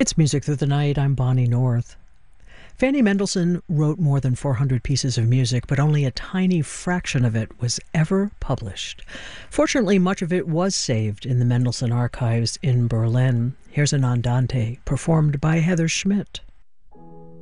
It's Music Through the Night. I'm Bonnie North. Fanny Mendelssohn wrote more than 400 pieces of music, but only a tiny fraction of it was ever published. Fortunately, much of it was saved in the Mendelssohn archives in Berlin. Here's an Andante performed by Heather Schmidt.